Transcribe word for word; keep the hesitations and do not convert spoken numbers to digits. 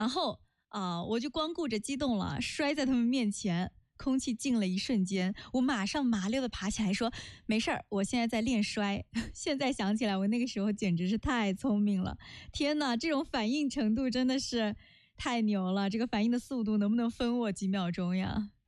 然后啊、呃我就光顾着激动了，摔在他们面前。空气静了一瞬间，我马上麻溜的爬起来说：“没事儿，我现在在练摔。”现在想起来，我那个时候简直是太聪明了！天哪，这种反应程度真的是太牛了！这个反应的速度能不能分我几秒钟呀？